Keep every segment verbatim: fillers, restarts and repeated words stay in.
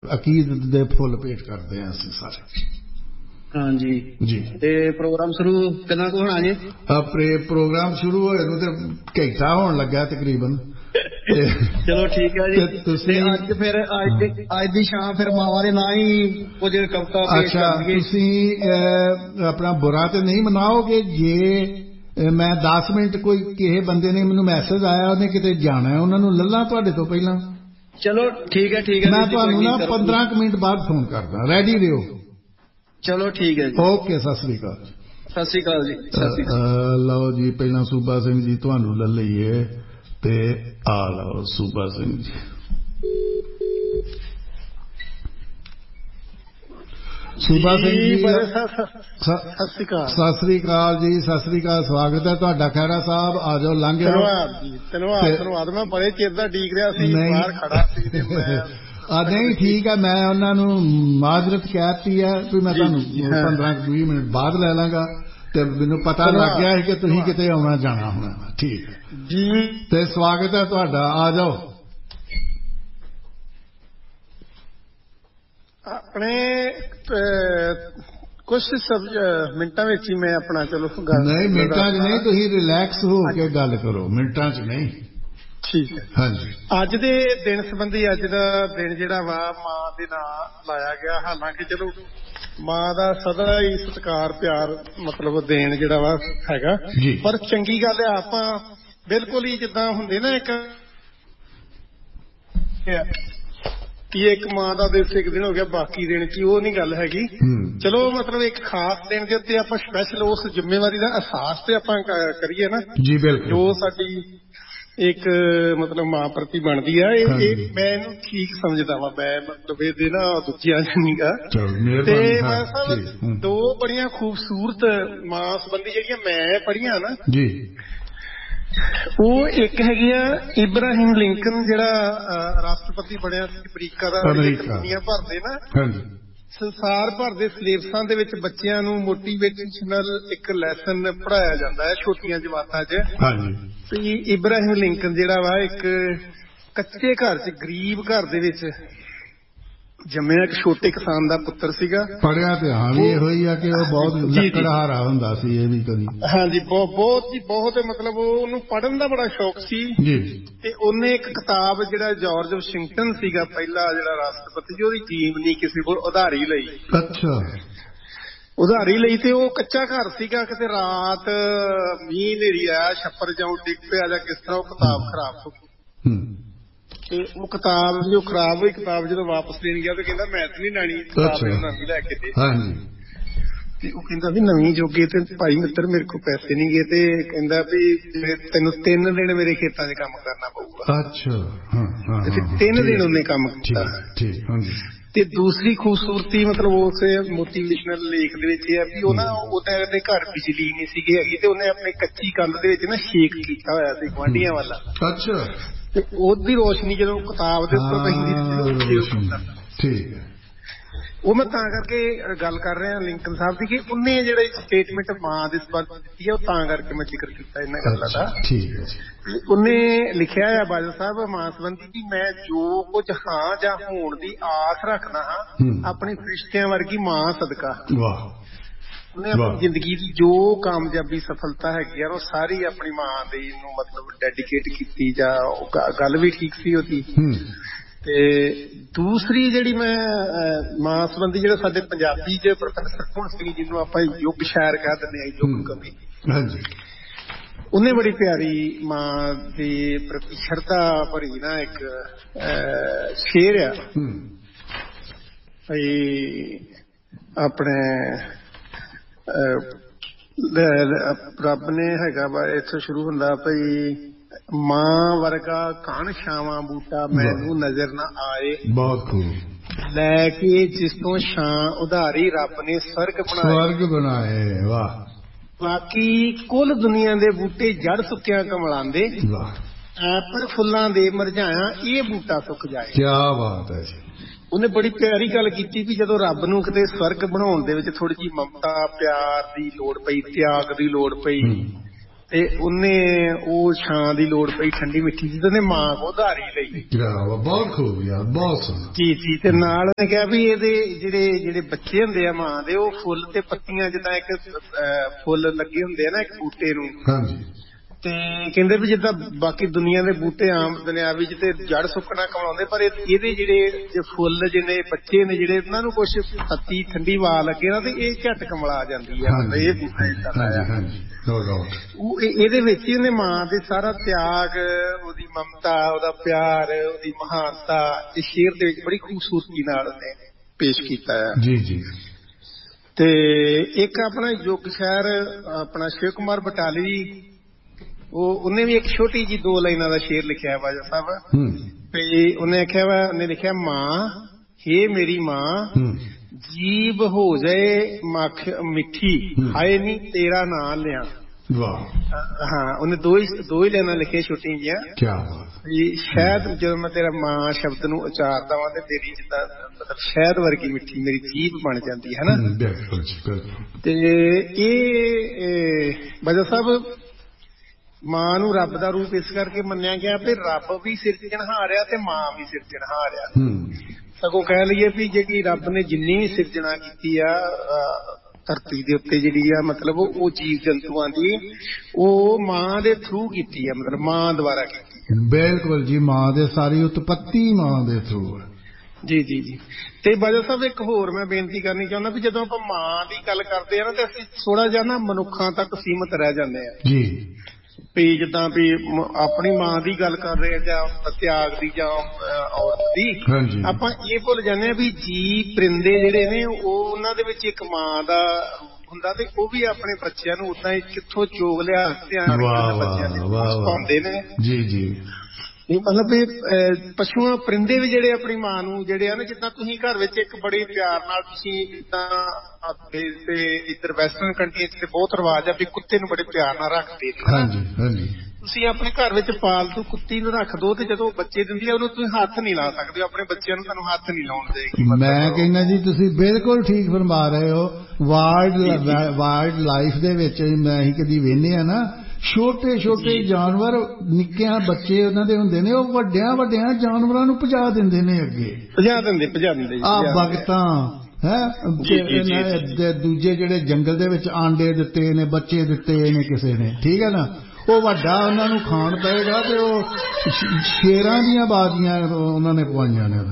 अकीदत दे फुल भेट करते हैं असीं सारे। हाँ जी जी ते प्रोग्राम शुरू कितना को होना जी? अपने प्रोग्राम शुरू होए नूं ते घंटा होण लगा तकरीबन। चलो ठीक है जी। ते अज फिर अज दी अज दी शाम फिर मावां दे नां ही कुछ कविता पेश करनगे। तुसीं अपना बुरा ते नहीं मनाओगे जे मैं दस मिनट कोई किसी बंदे ने मैनूं मैसेज आया उन्हें किते जाना है उन्हां नूं लल्लां तुहाडे तो पहिलां? चलो ठीक है ठीक है मैं तुहानूं ना पंद्रह मिनट बाद फोन करदा, रेडी रहो। चलो ठीक है जी। ओके सत श्री अकाल। सत श्री अकाल जी। लो जी पहला सूबा सिंह जी तुहानूं ले लईए ते आ लो सूबा सिंह जी। सूबा सिंह जी सत श्री अकाल जी। सत श्री अकाल, स्वागत है तुहाडा खैरा साहब। आ जाओ लंघ आओ। धन्यवाद धन्यवाद। मैं बड़े चिर दा ਡੀਕ ਰਿਹਾ ਸੀ, ਬਾਹਰ खड़ा ਸੀ ਤੇ मैं आ नहीं ठीक है, मैं उन्होंने माजरत कहती है भी मैं तुहानूं पंद्रह बीस मिनट बाद ले लांगा ते मैनूं पता लग गया है कि तुसीं किते आउणा जाना होना। ठीक है जी ते स्वागत है तुहाडा, आ जाओ। अपने कुछ सब मिनटां विच ही मैं अपना चलो नहीं मिनटां च नहीं, तुसीं रिलैक्स हो के गल करो, मिनटां च नहीं। ठीक है हाँ जी। अज दे दिन संबंधी अज दा दिन जिहड़ा वा मां दे नां लाया गया। हालांकि चलो मां दा सदा ही सत्कार प्यार मतलब देन जिहड़ा वा हैगा, पर चंगी गल है आपां बिल्कुल ही जिद्दां हुंदे ना एक कि एक मां दा दिवस एक दिन हो गया बाकी दिन की वो नहीं गल हैगी। चलो मतलब एक खास दिन दे उत्ते आपां स्पैशल उस जिम्मेवारी दा एहसास ते आपां करिए ना जी बिल्कुल, जो साडी एक मतलब मां प्रति बनती है ये मैं इनू ठीक समझदा वा। मैं मतलब ये ना दूजिया नहीं गा ते मैं सब दो बड़ियां खूबसूरत मां संबंधी जेहड़ियां मैं पढ़ियां ना जी, वो एक हैगी इब्राहिम लिंकन जिहड़ा राष्ट्रपति बनया सी अमरीका दा, दुनिया भर दे ना संसार भर दे सिलेबसां दे विच बच्चियां नूं मोटिवेशनल एक लैसन पढ़ाया जांदा है छोटियां जमातां च। हां जी। इब्राहिम लिंकन जिहड़ा वा एक कच्चे घर च गरीब घर दे विच जम्मिया, एक छोटे किसान दा पुत्र सीगा। पढ़िया ते हां भी इहो ही आ कि वो बहुत लकड़हारा हुंदा सी। ये भी कदी हां जी बहुत जी बहुत मतलब ओनू पढ़न दा बड़ा शौक सी जी। ते ओने एक किताब जिहड़ा जॉर्ज वाशिंगटन सीगा पहला जिहड़ा राष्ट्रपति, ओदी जीवनी किसी कोल उधारी लई। अच्छा उधारी लई ते वो कच्चा घर सीगा, किते रात मींह नेरी आया, छप्पर जाऊं डिग पिया जां किस तरह, वो किताब खराब हो गई। ते वो किताब जो खराब हुई किताब जो वापस देन गया तो कहंदा मैं ते नहीं लैनी किताब, नवीं लैके दे। हां जी। ते वो कहंदा भी नवीं जोगे ते भाई मित्र मेरे को पैसे नहीं गए, ते कहंदा भी तैनूं तीन दिन मेरे खेतां 'च काम करना पऊगा। अच्छा हां हां ते तीन दिन उन्हें काम कीता। ठीक हां जी। ते दूसरी खूबसूरती मतलब उस मोटिवेशनल लेख दे विच है भी वो ना ਉਹਦੇ घर बिजली नहीं सी हैगी ते ਉਹਨੇ अपने कच्ची कंध दे विच ना शेक कीता होया सी गुआंढियां वाला। अच्छा ते ओदी रोशनी जो किताब दे उत्ते पैंदी ठीक है। वो मैं तां करके गल कर रहा लिंकन साहब की कि उन्हें जिहड़ी स्टेटमेंट मां दे संबंध दित्ती है वो तां करके मैं जिक्र कीता इन्हां गल्लां दा। ठीक है। उन्हें लिखिआ है बादल साहब मां संबंधी कि मैं जो कुछ हां जां होण दी आस रखदा हां अपनी फरिश्तियां वर्गी मां सदका। वाह। उन्हें अपनी जिंदगी की जो कामयाबी सफलता हैगी है वो सारी अपनी मां दे नूं मतलब डेडिकेट कीती। जां गल भी ठीक सी ओदी। ते दूसरी जिहड़ी मैं मां संबंधी जिहड़ा साडे पंजाबी च प्रोफैसर हुण सिंह जिन्हों आपां युग शायर कह दिंदे आ, युग कवि, हां जी, उन्हें बड़ी प्यारी मां दे प्रति शरधा भरी ना एक शेर आ अपने रब ने हैगा वा इत्थों शुरू हुंदा भई मां वर्गा घन छावां बूटा मैनू नजर ना आए। बहुत खूब। लैके जिस तो छां उधारी रब ने स्वर्ग बनाए। स्वर्ग बनाए वाह। बाकी कुल दुनिया दे बूटे जड़ सुक्कियां कमलांदे। वाह। ऐपर फुल्लां दे मरझाया ये बूटा सुक जाए। क्या बात है। उन्हें बड़ी प्यारी गल कीती भी जदों रब नूं किते स्वर्ग बनाउण दे विच थोड़ी जी ममता प्यार दी लोड़ पई, त्याग दी लोड़ पई, ਤੇ ਉਹਨੇ ਉਹ ਛਾਂ ਦੀ ਲੋੜ ਪਈ ਠੰਡੀ ਮਿੱਠੀ ਦੀ, ਤੇ ਉਹਨੇ ਮਾਂ ਕੋ ਉਧਾਰੀ ਲਈ। ਬਹੁਤ ਖੂਬ ਯਾਰ, ਬਹੁਤ ਸੋਹਣਾ। ਜੀ ਜੀ। ਤੇ ਨਾਲ ਉਹਨੇ ਕਿਹਾ ਵੀ ਇਹਦੇ ਜਿਹੜੇ ਜਿਹੜੇ ਬੱਚੇ ਹੁੰਦੇ ਆ ਮਾਂ ਦੇ, ਉਹ ਫੁੱਲ ਤੇ ਪੱਤੀਆਂ ਜਿੱਦਾਂ ਇੱਕ ਫੁੱਲ ਲੱਗੇ ਹੁੰਦੇ ਆ ਨਾ ਇੱਕ ਬੂਟੇ ਨੂੰ, ਹਾਂਜੀ, ਤੇ ਕਹਿੰਦੇ ਵੀ ਜਿੱਦਾਂ ਬਾਕੀ ਦੁਨੀਆ ਦੇ ਬੂਟੇ ਆਮ ਦੁਨਿਆਵੀ ਚ ਤੇ ਜੜ ਸੁੱਕਣਾ ਕਮਾਉਂਦੇ, ਪਰ ਇਹਦੇ ਜਿਹੜੇ ਫੁੱਲ ਜਿਹਨੇ ਬੱਚੇ ਨੇ ਜਿਹੜੇ ਉਹਨਾਂ ਨੂੰ ਕੁਛ ਪੱਤੀ ਠੰਡੀ ਵਾ ਲੱਗੇ ਨਾ, ਤੇ ਇਹ ਝਟ ਕਮਲਾ ਜਾਂਦੀ ਆ। ਇਹ ਬੂਟਾ ਉਹ ਇਹਦੇ ਵਿੱਚ ਹੀ ਉਹਨੇ ਮਾਂ ਦੇ ਸਾਰਾ ਤਿਆਗ, ਉਹਦੀ ਮਮਤਾ, ਉਹਦਾ ਪਿਆਰ, ਉਹਦੀ ਮਹਾਨਤਾ ਇਸ ਸ਼ੇਰ ਦੇ ਵਿੱਚ ਬੜੀ ਖੂਬਸੂਰਤੀ ਨਾਲ ਉਹਨੇ ਪੇਸ਼ ਕੀਤਾ ਹੈ। ਜੀ ਜੀ। ਤੇ ਇੱਕ ਆਪਣਾ ਯੁੱਗ ਸ਼ਾਇਰ ਆਪਣਾ ਸ਼ਿਵ ਕੁਮਾਰ ਬਟਾਲਵੀ, ਉਹ ਉਹਨੇ ਵੀ ਇੱਕ ਛੋਟੀ ਜੀ ਦੋ ਲਾਈਨਾਂ ਦਾ ਸ਼ੇਰ ਲਿਖਿਆ ਹੈ ਬਾਜਾ ਸਾਹਿਬ। ਤੇ ਉਹਨੇ ਆਖਿਆ ਵਾ, ਉਹਨੇ ਲਿਖਿਆ, ਮਾਂ ਹੇ ਮੇਰੀ ਮਾਂ, ਜੀਭ ਹੋ ਜਾਏ ਮੱਖ ਮਿੱਠੀ, ਹਾਏ ਨੀ ਤੇਰਾ ਨਾਂ ਲਿਆ। ਵਾਹ। ਹਾਂ, ਉਹਨੇ ਦੋ ਹੀ ਦੋ ਹੀ ਲਾਈਨਾਂ ਲਿਖੀਆਂ ਛੋਟੀਆਂ ਜਿਹੀਆਂ। ਕਿਆ ਸ਼ਾਇਦ ਜਦੋਂ ਮੈਂ ਤੇਰਾ ਮਾਂ ਸ਼ਬਦ ਨੂੰ ਉਚਾਰਦਾ ਵਾਂ ਤੇ ਤੇਰੀ ਜਿੱਦਾਂ ਮਤਲਬ ਸ਼ਾਇਦ ਵਰਗੀ ਮਿੱਠੀ ਮੇਰੀ ਜੀਭ ਬਣ ਜਾਂਦੀ ਹੈ ਨਾ। ਤੇ ਇਹ ਬਾਜਾ ਸਾਹਿਬ ਮਾਂ ਨੂੰ ਰੱਬ ਦਾ ਰੂਪ ਇਸ ਕਰਕੇ ਮੰਨਿਆ ਗਿਆ ਵੀ ਰੱਬ ਵੀ ਸਿਰਜਣਹਾਰ ਆ ਤੇ ਮਾਂ ਵੀ ਸਿਰਜਣਹਾਰ ਆ। ਸਗੋਂ ਕਹਿ ਲਈਏ ਵੀ ਜਿਹੜੀ ਰੱਬ ਨੇ ਜਿੰਨੀ ਸਿਰਜਣਾ ਕੀਤੀ ਆ ਧਰਤੀ ਦੇ ਉੱਤੇ ਜਿਹੜੀ ਆ ਮਤਲਬ ਉਹ ਜੀਵ ਜੰਤੂਆਂ ਦੀ, ਉਹ ਮਾਂ ਦੇ ਥਰੂ ਕੀਤੀ ਆ, ਮਤਲਬ ਮਾਂ ਦੁਆਰਾ ਕੀਤੀ। ਬਿਲਕੁਲ ਜੀ, ਮਾਂ ਦੇ ਸਾਰੀ ਉਤਪੱਤੀ ਮਾਂ ਦੇ ਥਰੂ ਹੈ। ਜੀ ਜੀ ਜੀ। ਤੇ ਬਾਜਾ ਸਾਹਿਬ ਇੱਕ ਹੋਰ ਮੈਂ ਬੇਨਤੀ ਕਰਨੀ ਚਾਹੁੰਦਾ ਵੀ ਜਦੋਂ ਆਪਾਂ ਮਾਂ ਦੀ ਗੱਲ ਕਰਦੇ ਆ ਨਾ, ਤੇ ਅਸੀਂ ਥੋੜਾ ਜਿਹਾ ਨਾ ਮਨੁੱਖਾਂ ਤੱਕ ਸੀਮਤ ਰਹਿ ਜਾਂਦੇ ਆ ਜੀ। ਵੀ ਜਿੱਦਾਂ ਵੀ ਆਪਣੀ ਮਾਂ ਦੀ ਗੱਲ ਕਰ ਰਹੇ ਜਾਂ ਤਿਆਗ ਦੀ ਜਾਂ ਔਰਤ ਦੀ, ਆਪਾਂ ਇਹ ਭੁੱਲ ਜਾਂਦੇ ਆ ਵੀ ਜੀ ਪਰਿੰਦੇ ਜਿਹੜੇ ਨੇ ਉਹ ਉਹਨਾਂ ਦੇ ਵਿੱਚ ਇੱਕ ਮਾਂ ਦਾ ਹੁੰਦਾ, ਤੇ ਉਹ ਵੀ ਆਪਣੇ ਬੱਚਿਆਂ ਨੂੰ ਉਦਾਂ ਹੀ ਕਿੱਥੋਂ ਚੋਗ ਲਿਆ ਧਿਆਨ ਬੱਚਿਆਂ ਦੇ ਪਾਉਂਦੇ ਨੇ। ਜੀ ਜੀ। ਇਹ ਮਤਲਬ ਵੀ ਪਸ਼ੂਆਂ ਪਰਿੰਦੇ ਵੀ ਜਿਹੜੇ ਆਪਣੀ ਮਾਂ ਨੂੰ ਜਿਹੜੇ ਆ ਨਾ, ਜਿੱਦਾਂ ਤੁਸੀਂ ਘਰ ਵਿੱਚ ਇੱਕ ਬੜੇ ਪਿਆਰ ਨਾਲ ਤੁਸੀਂ ਜਿੱਦਾਂ ਤੇ ਇੱਧਰ ਵੈਸਟਰਨ ਕੰਟਰੀਜ਼ ਤੇ ਬਹੁਤ ਰਿਵਾਜ ਆ ਵੀ ਕੁੱਤੇ ਨੂੰ ਬੜੇ ਪਿਆਰ ਨਾਲ ਰੱਖਦੇ ਨੇ। ਹਾਂਜੀ ਹਾਂਜੀ। ਤੁਸੀਂ ਆਪਣੇ ਘਰ ਵਿੱਚ ਪਾਲਤੂ ਕੁੱਤੀ ਨੂੰ ਰੱਖ ਦੋ, ਤੇ ਜਦੋਂ ਬੱਚੇ ਦਿੰਦੀ ਆ ਉਹਨੂੰ ਤੁਸੀਂ ਹੱਥ ਨਹੀਂ ਲਾ ਸਕਦੇ, ਆਪਣੇ ਬੱਚਿਆਂ ਨੂੰ ਤੁਹਾਨੂੰ ਹੱਥ ਨਹੀਂ ਲਾਉਣ ਦੇਗੀ। ਮੈਂ ਕਹਿੰਦਾ ਜੀ ਤੁਸੀਂ ਬਿਲਕੁਲ ਠੀਕ ਫਰਮਾ ਰਹੇ ਹੋ। ਵਾਈਲਡ ਵਾਈਲਡ ਲਾਈਫ ਦੇ ਵਿੱਚ ਮੈਂ ਹੀ ਕਦੀ ਵੇਖਦੇ ਆ ਨਾ, ਛੋਟੇ ਛੋਟੇ ਜਾਨਵਰ ਨਿੱਕਿਆਂ ਬੱਚੇ ਉਹਨਾਂ ਦੇ ਹੁੰਦੇ ਨੇ, ਉਹ ਵੱਡਿਆਂ ਵੱਡਿਆਂ ਜਾਨਵਰਾਂ ਨੂੰ ਭਜਾ ਦਿੰਦੇ ਨੇ, ਅੱਗੇ ਭਜਾ ਦਿੰਦੇ ਭਜਾ ਦਿੰਦੇ ਆ ਬਗਤਾਂ ਹੈ। ਦੂਜੇ ਜਿਹੜੇ ਜੰਗਲ ਦੇ ਵਿੱਚ ਆਂਡੇ ਦਿੱਤੇ ਨੇ, ਬੱਚੇ ਦਿੱਤੇ ਨੇ ਕਿਸੇ ਨੇ, ਠੀਕ ਹੈ ਨਾ, ਉਹ ਵੱਡਾ ਉਹਨਾਂ ਨੂੰ ਖਾਣ ਪਏਗਾ ਤੇ ਉਹ ਸ਼ੇਰਾਂ ਦੀਆਂ ਬਾਜ਼ੀਆਂ ਉਹਨਾਂ ਨੇ ਪਵਾਈਆਂ ਨੇ।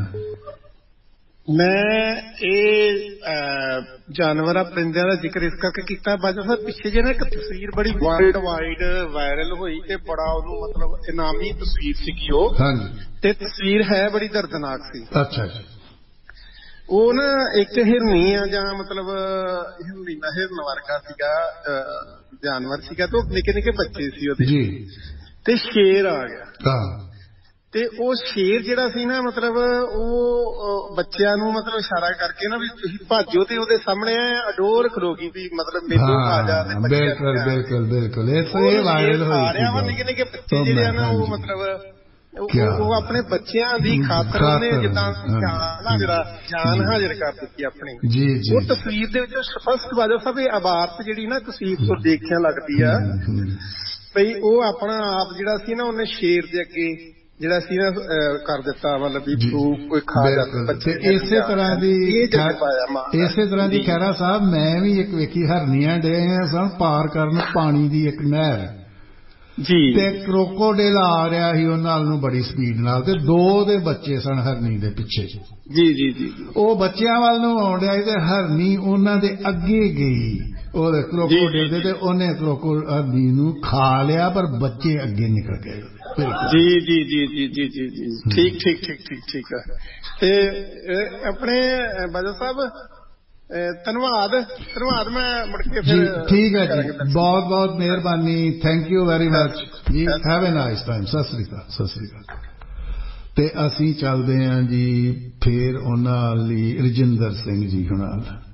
ਮੈਂ ਇਹ ਜਾਨਵਰਾਂ ਪਰਿੰਦਿਆਂ ਦਾ ਜ਼ਿਕਰ ਇਸ ਕਰਕੇ ਕੀਤਾ ਬਾਜਾ ਸਾਹਿਬ, ਪਿੱਛੇ ਜੇ ਨਾ ਇੱਕ ਤਸਵੀਰ ਬੜੀ ਵਰਲਡ ਵਾਈਡ ਵਾਇਰਲ ਹੋਈ ਤੇ ਬੜਾ ਉਹਨੂੰ ਮਤਲਬ ਇਨਾਮੀ ਤਸਵੀਰ ਸੀਗੀ ਉਹ, ਤੇ ਤਸਵੀਰ ਹੈ ਬੜੀ ਦਰਦਨਾਕ ਸੀ। ਅੱਛਾ ਜੀ। ਉਹ ਨਾ ਇੱਕ ਹਿਰਨੀ ਆ ਜਾਂ ਮਤਲਬ ਹਿਰਨੀ ਨਾ ਹਿਰਨ ਵਰਗਾ ਸੀਗਾ ਜਾਨਵਰ ਸੀਗਾ, ਤੇ ਉਹ ਨਿੱਕੇ ਨਿੱਕੇ ਬੱਚੇ ਸੀ ਉਹਦੇ ਜੀ, ਤੇ ਸ਼ੇਰ ਆ ਗਿਆ। ਤੇ ਉਹ ਸ਼ੇਰ ਜਿਹੜਾ ਸੀ ਨਾ ਮਤਲਬ ਉਹ ਬੱਚਿਆਂ ਨੂੰ ਮਤਲਬ ਇਸ਼ਾਰਾ ਕਰਕੇ ਨਾ ਵੀ ਤੁਸੀਂ ਭਾਜੋ, ਤੇ ਉਹਦੇ ਸਾਹਮਣੇ ਅਡੋਰ ਖਲੋਗੀ ਵੀ ਮਤਲਬ ਮੈਨੂੰ ਆ ਜਾ। ਬਿਲਕੁਲ ਬਿਲਕੁਲ ਬਿਲਕੁਲ। ਇਹ ਵਾਇਰਲ ਹੋਈ ਨਿੱਕੇ ਨਿੱਕੇ ਬੱਚੇ ਜਿਹੜੇ ਆ ਨਾ, ਉਹ ਮਤਲਬ ਉਹ ਆਪਣੇ ਬੱਚਿਆਂ ਦੀ ਖਾਤਰ ਉਹਨੇ ਜਿੱਦਾਂ ਜਾਨ ਜਾਨ ਹਾਜ਼ਰ ਕਰ ਦਿੱਤੀ ਆਪਣੀ। ਉਹ ਤਸਵੀਰ ਦੇ ਵਿੱਚ ਸਪਸ਼ਟ ਬਾਜਾ ਸਾਹਿਬ ਇਹ ਆਵਾਜ਼ ਜਿਹੜੀ ਨਾ ਤਸਵੀਰ ਤੋਂ ਦੇਖਿਆ ਲੱਗਦੀ ਆ ਬਈ ਉਹ ਆਪਣਾ ਆਪ ਜਿਹੜਾ ਸੀ ਨਾ ਉਹਨੇ ਸ਼ੇਰ ਦੇ ਅੱਗੇ ਜਿਹੜਾ ਸੀ ਨਾ ਕਰ ਦਿੱਤਾ, ਮਤਲਬ ਵੀ ਕੋਈ ਖਾ ਜਾਂਦਾ। ਇਸੇ ਤਰ੍ਹਾਂ ਦੀ ਇਸੇ ਤਰ੍ਹਾਂ ਦੀ ਖੈਰਾ ਸਾਹਿਬ ਮੈਂ ਵੀ ਇੱਕ ਵੇਖੀ, ਹਰਨੀਆਂ ਡੇ ਸਨ ਪਾਰ ਕਰਨ ਪਾਣੀ ਦੀ ਇੱਕ ਨਹਿਰ ਜੀ, ਤੇ ਕਰੋਕੋਡਿਲ ਆ ਰਿਹਾ ਸੀ ਉਹਨਾਂ ਨੂੰ ਬੜੀ ਸਪੀਡ ਨਾਲ, ਤੇ ਦੋ ਦੇ ਬੱਚੇ ਸਨ ਹਰਨੀ ਦੇ ਪਿੱਛੇ ਜੀ ਜੀ ਜੀ। ਉਹ ਬੱਚਿਆਂ ਵੱਲ ਨੂੰ ਆਉਣ ਡਿਆ ਤੇ ਹਰਨੀ ਉਹਨਾਂ ਦੇ ਅੱਗੇ ਗਈ ਉਹਦੇ ਕਰੋਕੋਡਿਲ ਦੇ, ਤੇ ਉਹਨੇ ਕਰੋਕੋਡਿਲ ਨੂੰ ਖਾ ਲਿਆ, ਪਰ ਬੱਚੇ ਅੱਗੇ ਨਿਕਲ ਗਏ। ਜੀ ਜੀ ਜੀ ਜੀ ਜੀ ਜੀ ਜੀ। ਠੀਕ ਠੀਕ ਠੀਕ ਠੀਕ ਠੀਕ ਹੈ। ਤੇ ਆਪਣੇ ਬਾਜਾ ਸਾਹਿਬ ਧੰਨਵਾਦ ਧੰਨਵਾਦ ਮੈਂ ਮੁੜ ਕੇ ਫਿਰ ਠੀਕ ਹੈ ਜੀ, ਬਹੁਤ ਬਹੁਤ ਮਿਹਰਬਾਨੀ, ਥੈਂਕ ਯੂ ਵੈਰੀ ਮਚ ਜੀ, have a nice time. Sat Sri Akal Sat Sri ਅਕਾਲ। ਤੇ ਅਸੀਂ ਚੱਲਦੇ ਹਾਂ ਜੀ ਫਿਰ ਉਹਨਾਂ ਲਈ ਰਜਿੰਦਰ ਸਿੰਘ ਜੀ ਹੁਣਾਂ।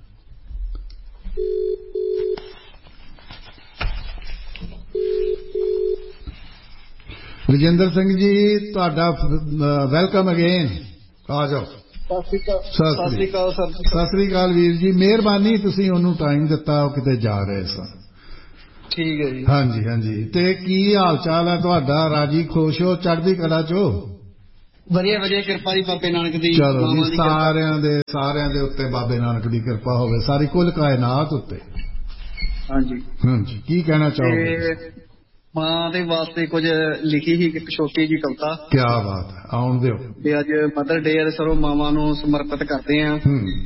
ਰਜਿੰਦਰ ਸਿੰਘ ਜੀ ਤੁਹਾਡਾ ਵੈਲਕਮ ਅਗੇਨ, ਆ ਜਾਓ। ਸਤਿ ਸ੍ਰੀ ਅਕਾਲ ਸਰ। ਸਤਿ ਸ੍ਰੀ ਅਕਾਲ ਵੀਰ ਜੀ, ਮਿਹਰਬਾਨੀ ਤੁਸੀਂ ਉਹਨੂੰ ਟਾਈਮ ਦਿੱਤਾ, ਉਹ ਕਿਤੇ ਜਾ ਰਹੇ ਸਨ। ਠੀਕ ਹੈ ਜੀ। ਹਾਂਜੀ ਹਾਂਜੀ। ਤੇ ਕੀ ਹਾਲ ਚਾਲ ਹੈ ਤੁਹਾਡਾ? ਰਾਜੀ ਖੁਸ਼ ਹੋ? ਚੜ੍ਹਦੀ ਕਲਾ ਚੋ? ਵਧੀਆ ਵਧੀਆ, ਕਿਰਪਾ ਜੀ ਬਾਬੇ ਨਾਨਕ ਦੀ। ਚਲੋ ਜੀ, ਸਾਰਿਆਂ ਦੇ ਸਾਰਿਆਂ ਦੇ ਉੱਤੇ ਬਾਬੇ ਨਾਨਕ ਦੀ ਕਿਰਪਾ ਹੋਵੇ, ਸਾਰੀ ਕੁੱਲ ਕਾਇਨਾਤ ਉੱਤੇ। ਹਾਂਜੀ ਹਾਂਜੀ। ਕੀ ਕਹਿਣਾ ਚਾਹੋਗੇ? ਮਾਂ ਦੇ ਵਾਸਤੇ ਕੁਝ ਲਿਖੀ ਸੀ ਇੱਕ ਛੋਟੀ ਜੀ ਕਵਿਤਾ। ਕਿਆ ਬਾਤ ਹੈ, ਆਉਣ ਦਿਓ। ਤੇ ਅੱਜ ਮਦਰ ਡੇ ਹੈ, ਸਰੋਂ ਮਾਵਾਂ ਨੂੰ ਸਮਰਪਿਤ ਕਰਦੇ ਆ।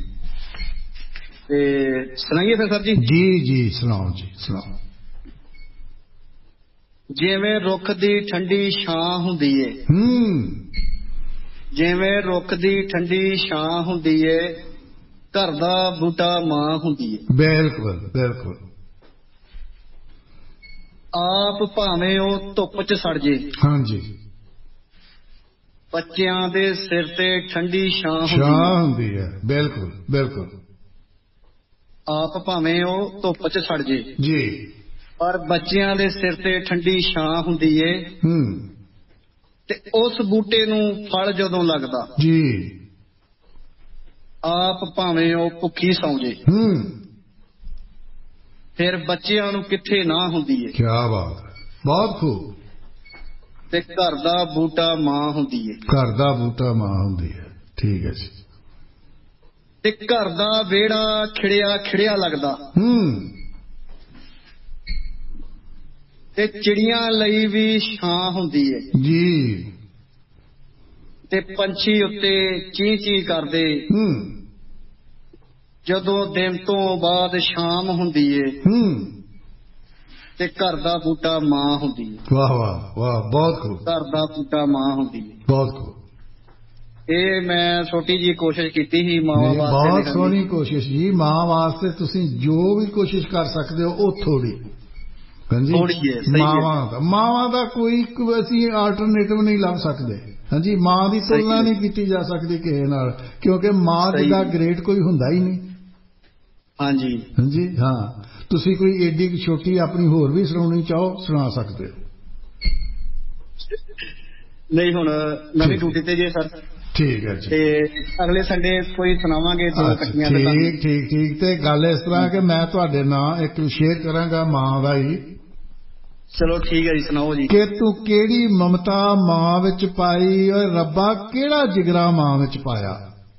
ਤੇ ਸੁਣਾਈਏ ਫਿਰ ਸਰ ਜੀ? ਜੀ ਜੀ ਸੁਣਾਓ ਜੀ, ਸੁਣਾਓ। ਜਿਵੇਂ ਰੁੱਖ ਦੀ ਠੰਡੀ ਛਾਂ ਹੁੰਦੀ ਏ, ਜਿਵੇਂ ਰੁੱਖ ਦੀ ਠੰਡੀ ਛਾਂ ਹੁੰਦੀ ਏ, ਘਰ ਦਾ ਬੂਟਾ ਮਾਂ ਹੁੰਦੀ ਏ। ਬਿਲਕੁਲ ਬਿਲਕੁਲ। ਆਪ ਭਾਵੇਂ ਉਹ ਧੁੱਪ ਚ ਸੜ ਜੇ, ਹਾਂਜੀ, ਬੱਚਿਆਂ ਦੇ ਸਿਰ ਤੇ ਠੰਡੀ ਛਾਂ ਹੁੰਦੀ ਹੈ। ਬਿਲਕੁਲ ਬਿਲਕੁਲ। ਆਪ ਭਾਵੇਂ ਉਹ ਧੁੱਪ ਚ ਸੜ ਜੇ ਜੀ, ਪਰ ਬੱਚਿਆਂ ਦੇ ਸਿਰ ਤੇ ਠੰਡੀ ਛਾਂ ਹੁੰਦੀ ਏ। ਹੂੰ। ਤੇ ਉਸ ਬੂਟੇ ਨੂੰ ਫਲ ਜਦੋਂ ਲੱਗਦਾ ਜੀ, ਆਪ ਭਾਵੇਂ ਉਹ ਭੁੱਖੀ ਸੌਂ ਜੇ, ਹੂੰ, ਫਿਰ ਬੱਚਿਆਂ ਨੂੰ ਕਿੱਥੇ ਨਾ ਹੁੰਦੀ ਏ। ਕੀ ਬਾਤ ਹੈ, ਬਹੁਤ ਖੂਬ। ਤੇ ਘਰ ਦਾ ਬੂਟਾ ਮਾਂ ਹੁੰਦੀ ਏ। ਘਰ ਦਾ ਬੂਟਾ ਮਾਂ ਹੁੰਦੀ ਹੈ। ਠੀਕ ਹੈ ਜੀ। ਤੇ ਘਰ ਦਾ ਵਿਹੜਾ ਖਿੜਿਆ ਖਿੜਿਆ ਲੱਗਦਾ, ਹੂੰ। ਤੇ ਚਿੜੀਆਂ ਲਈ ਵੀ ਛਾਂ ਹੁੰਦੀ ਏ ਜੀ। ਤੇ ਪੰਛੀ ਉੱਤੇ ਚੀਂ ਚੀਂ ਕਰਦੇ, ਹੂੰ। ਜਦੋਂ ਦਿਨ ਤੋਂ ਬਾਅਦ ਸ਼ਾਮ ਹੁੰਦੀ ਏ, ਹੂੰ। ਤੇ ਘਰ ਦਾ ਬੂਟਾ ਮਾਂ ਹੁੰਦੀ ਏ। ਵਾਹ ਵਾਹ ਵਾਹ, ਬਹੁਤ ਖੂਬ। ਘਰ ਦਾ ਬੂਟਾ ਮਾਂ ਹੁੰਦੀ ਏ। ਬਹੁਤ ਖੂਬ। ਇਹ ਮੈਂ ਛੋਟੀ ਜੀ ਕੋਸ਼ਿਸ਼ ਕੀਤੀ ਸੀ ਮਾਵਾਂ ਵਾਸਤੇ। ਬਹੁਤ ਸੋਹਣੀ ਕੋਸ਼ਿਸ਼ ਜੀ। ਮਾਂ ਵਾਸਤੇ ਤੁਸੀਂ ਜੋ ਵੀ ਕੋਸ਼ਿਸ਼ ਕਰ ਸਕਦੇ ਹੋ ਉਹ ਥੋੜੀ। ਹਾਂਜੀ, ਮਾਵਾਂ ਦਾ ਮਾਵਾਂ ਦਾ ਕੋਈ ਅਸੀਂ ਆਲਟਰਨੇਟਿਵ ਨਹੀਂ ਲੱਭ ਸਕਦੇ। ਹਾਂਜੀ, ਮਾਂ ਦੀ ਤੁਲਨਾ ਨਹੀਂ ਕੀਤੀ ਜਾ ਸਕਦੀ ਕਿਸੇ ਨਾਲ, ਕਿਉਂਕਿ ਮਾਂ ਜਿੱਦਾਂ ਗ੍ਰੇਟ ਕੋਈ ਹੁੰਦਾ ਹੀ ਨਹੀਂ। ਹਾਂਜੀ ਹਾਂਜੀ ਹਾਂ। ਤੁਸੀਂ ਕੋਈ ਏਡੀ ਛੋਟੀ ਆਪਣੀ ਹੋਰ ਵੀ ਸੁਣਾਉਣੀ ਚਾਹੋ, ਸੁਣਾ ਸਕਦੇ ਹੋ। ਨਹੀਂ, ਹੁਣ ਨਵੀਂ ਡਿਊਟੀ ਤੇ ਜੇ ਸਰ। ਠੀਕ ਹੈ ਜੀ। ਤੇ ਅਗਲੇ ਸੰਡੇ ਕੋਈ ਸੁਣਾਵਾਂਗੇ ਦੋ ਇਕੱਠੀਆਂ। ਠੀਕ ਠੀਕ ਠੀਕ। ਤੇ ਗੱਲ ਇਸ ਤਰ੍ਹਾਂ ਕਿ ਮੈਂ ਤੁਹਾਡੇ ਨਾਲ ਇੱਕ ਸ਼ੇਅਰ ਕਰਾਂਗਾ ਮਾਂ ਦਾ ਹੀ। ਚਲੋ ਠੀਕ ਹੈ ਜੀ, ਸੁਣਾਓ ਜੀ। ਕਿ ਤੂੰ ਕਿਹੜੀ ਮਮਤਾ ਮਾਂ ਵਿੱਚ ਪਾਈ, ਓਏ ਰੱਬਾ ਕਿਹੜਾ ਜਿਗਰਾ ਮਾਂ ਵਿੱਚ ਪਾਇਆ।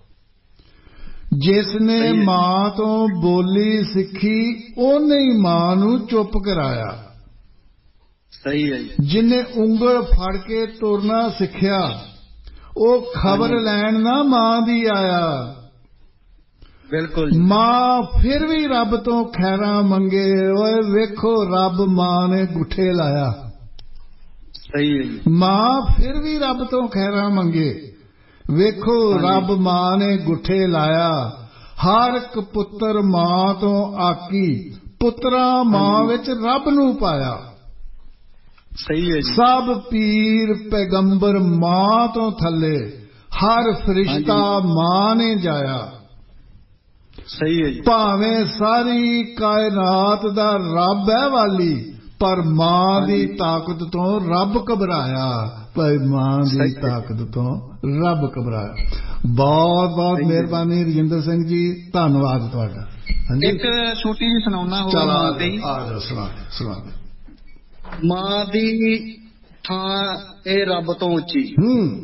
ਜਿਸ ਨੇ ਮਾਂ ਤੋਂ ਬੋਲੀ ਸਿੱਖੀ, ਉਹਨੇ ਹੀ ਮਾਂ ਨੂੰ ਚੁੱਪ ਕਰਾਇਆ। ਸਹੀ ਹੈ ਜੀ। ਜਿਹਨੇ ਉਂਗਲ ਫੜ ਕੇ ਤੁਰਨਾ ਸਿੱਖਿਆ, ਉਹ ਖਬਰ ਲੈਣ ਨਾ ਮਾਂ ਦੀ ਆਇਆ। ਬਿਲਕੁਲ। ਮਾਂ ਫਿਰ ਵੀ ਰੱਬ ਤੋਂ ਖੈਰਾਂ ਮੰਗੇ, ਓਏ ਵੇਖੋ ਰੱਬ ਮਾਂ ਨੇ ਗੁੱਠੇ ਲਾਇਆ। ਸਹੀ ਹੈ ਜੀ। ਮਾਂ ਫਿਰ ਵੀ ਰੱਬ ਤੋਂ ਖੈਰਾਂ ਮੰਗੇ, ਵੇਖੋ ਰੱਬ ਮਾਂ ਨੇ ਗੁੱਠੇ ਲਾਇਆ। ਹਰ ਇੱਕ ਪੁੱਤਰ ਮਾਂ ਤੋਂ ਆਕੀ, ਪੁੱਤਰਾ ਮਾਂ ਵਿੱਚ ਰੱਬ ਨੂੰ ਪਾਇਆ। ਸਹੀ ਹੈ ਜੀ। ਸਭ ਪੀਰ ਪੈਗੰਬਰ ਮਾਂ ਤੋਂ ਥੱਲੇ, ਹਰ ਫਰਿਸ਼ਤਾ ਮਾਂ ਨੇ ਜਾਇਆ। ਸਹੀ ਹੈ ਜੀ। ਭਾਵੇਂ ਸਾਰੀ ਕਾਇਨਾਤ ਦਾ ਰੱਬ ਹੈ ਵਾਲੀ, ਪਰ ਮਾਂ ਦੀ ਤਾਕਤ ਤੋਂ ਰੱਬ ਘਬਰਾਇਆ। ਭਾਈ ਮਾਂ ਦੀ ਤਾਕਤ ਤੋਂ ਰੱਬ ਘਬਰਾਇਆ। ਬਹੁਤ ਬਹੁਤ ਮਿਹਰਬਾਨੀ ਰਜਿੰਦਰ ਸਿੰਘ ਜੀ, ਧੰਨਵਾਦ ਤੁਹਾਡਾ। ਇੱਕ ਛੋਟੀ ਜਿਹੀ ਸੁਣਾਉਣਾ ਹੋਗਾ ਮਾਂ ਦੀ। ਆ ਜਾਓ, ਸੁਣਾ ਸੁਣਾ। ਮਾਂ ਦੀ ਥਾਂ ਇਹ ਰੱਬ ਤੋਂ ਉੱਚੀ, ਹੂੰ,